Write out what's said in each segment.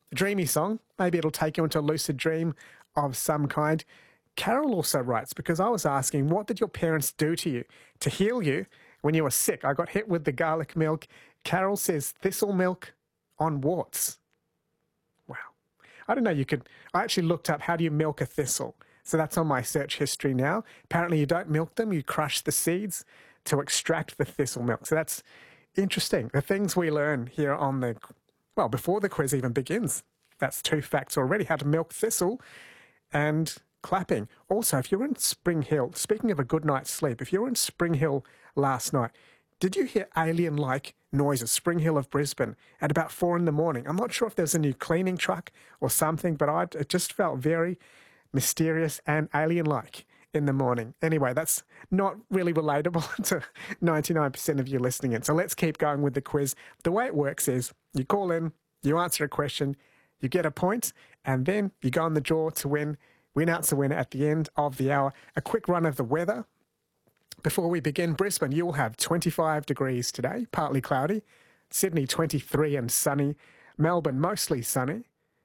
dreamy song. Maybe it'll take you into a lucid dream of some kind. Carol also writes, because I was asking, what did your parents do to you to heal you when you were sick? I got hit with the garlic milk. Carol says thistle milk on warts. Wow. I didn't know you could. I actually looked up how do you milk a thistle. So that's on my search history now. Apparently you don't milk them, you crush the seeds to extract the thistle milk. So that's interesting. The things we learn here on the, well, before the quiz even begins. That's 2 facts already, how to milk thistle and clapping. Also, if you're in Spring Hill, speaking of a good night's sleep, if you were in Spring Hill last night, did you hear alien-like noises, Spring Hill of Brisbane, at about 4 in the morning? I'm not sure if there's a new cleaning truck or something, but it just felt very mysterious and alien-like in the morning. Anyway, that's not really relatable to 99% of you listening in. So let's keep going with the quiz. The way it works is you call in, you answer a question, you get a point, and then you go on the draw to win. We announce the winner at the end of the hour. A quick run of the weather. Before we begin, Brisbane, you will have 25 degrees today, partly cloudy. Sydney, 23 and sunny. Melbourne, mostly sunny,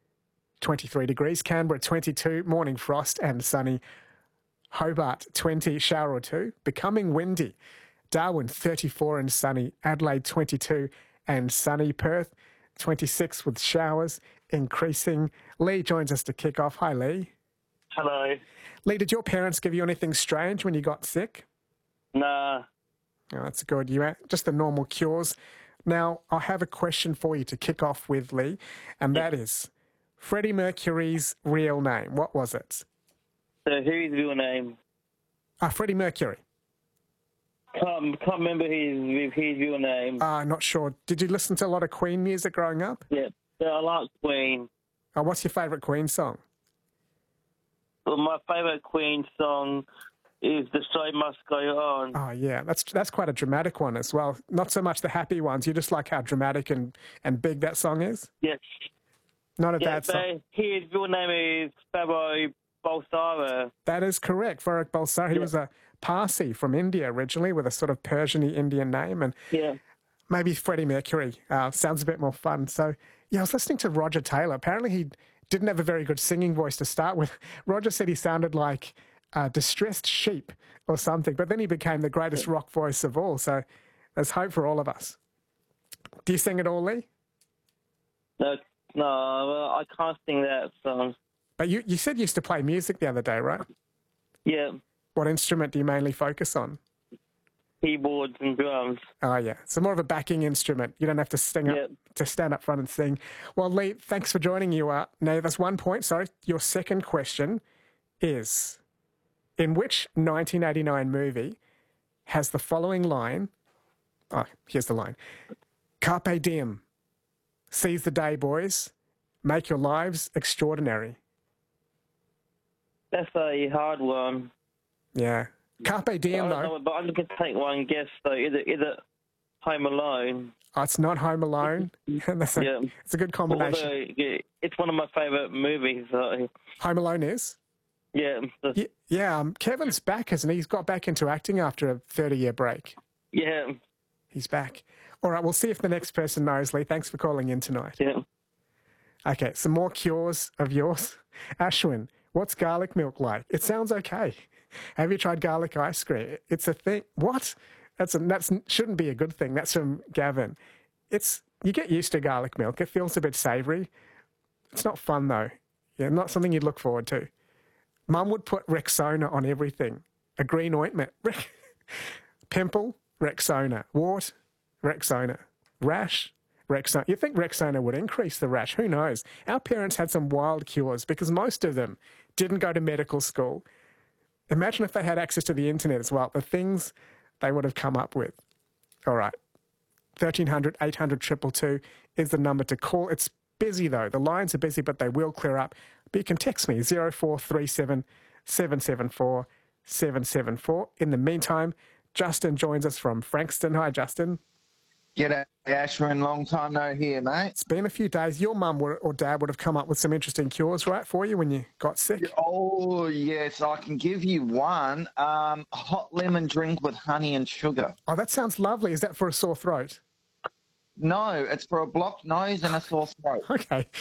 23 degrees. Canberra, 22, morning frost and sunny. Hobart, 20, shower or two, becoming windy. Darwin, 34 and sunny. Adelaide, 22 and sunny. Perth, 26 with showers, increasing. Lee joins us to kick off. Hi, Lee. Hello. Lee, did your parents give you anything strange when you got sick? Nah. Oh, that's good. Just the normal cures. Now, I have a question for you to kick off with, Lee, and that is Freddie Mercury's real name. What was it? So who's real name? Freddie Mercury. Can't remember his real name. Not sure. Did you listen to a lot of Queen music growing up? Yeah. So I like Queen. What's your favourite Queen song? Well, my favourite Queen song is The Show Must Go On. Oh, yeah. That's quite a dramatic one as well. Not so much the happy ones. You just like how dramatic and big that song is? Yes. Not a bad song. His real name is Farrokh Bulsara. That is correct. Farrokh Bulsara. He was a Parsi from India originally with a sort of Persian-y Indian name. And maybe Freddie Mercury sounds a bit more fun. So, I was listening to Roger Taylor. Apparently he didn't have a very good singing voice to start with. Roger said he sounded like distressed sheep or something, but then he became the greatest rock voice of all. So there's hope for all of us. Do you sing it all, Lee? No, I can't sing that song. But you said you used to play music the other day, right? Yeah. What instrument do you mainly focus on? Keyboards and drums. Oh, yeah. So more of a backing instrument. You don't have to stand up front and sing. Well, Lee, thanks for joining you. Now, that's 1 point. Sorry. Your second question is, in which 1989 movie has the following line? Oh, here's the line. Carpe diem. Seize the day, boys. Make your lives extraordinary. That's a hard one. Yeah. Carpe diem, though. Know, but I'm going to take one guess, though. Is it Home Alone? Oh, it's not Home Alone. It's a good combination. Although, it's one of my favourite movies. So. Home Alone is? Yeah. Kevin's back, hasn't he? He's got back into acting after a 30-year break. Yeah. He's back. All right, we'll see if the next person knows, Lee. Thanks for calling in tonight. Yeah. Okay, some more cures of yours. Ashwin, what's garlic milk like? It sounds okay. Have you tried garlic ice cream? It's a thing. What? That shouldn't be a good thing. That's from Gavin. You get used to garlic milk. It feels a bit savoury. It's not fun, though. Yeah, not something you'd look forward to. Mum would put Rexona on everything. A green ointment. Pimple, Rexona. Wart, Rexona. Rash, Rexona. You think Rexona would increase the rash? Who knows? Our parents had some wild cures because most of them didn't go to medical school. Imagine if they had access to the internet as well, the things they would have come up with. All right. 1300 800 222 is the number to call. It's busy, though. The lines are busy, but they will clear up. But you can text me, 0437 774 774. In the meantime, Justin joins us from Frankston. Hi, Justin. G'day, Ashwin. Long time no hear, mate. It's been a few days. Your mum or dad would have come up with some interesting cures, right, for you when you got sick? Oh, yes. I can give you one. Hot lemon drink with honey and sugar. Oh, that sounds lovely. Is that for a sore throat? No, it's for a blocked nose and a sore throat. Okay.